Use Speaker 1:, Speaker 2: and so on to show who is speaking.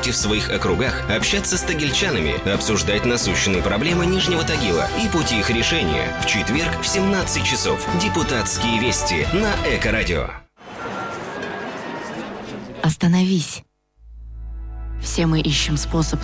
Speaker 1: планируете в своих округах общаться с тагильчанами, обсуждать насущные проблемы Нижнего Тагила и пути их решения, в четверг в 17 часов «Депутатские вести» на Эко-радио.
Speaker 2: Остановись. Все мы ищем способ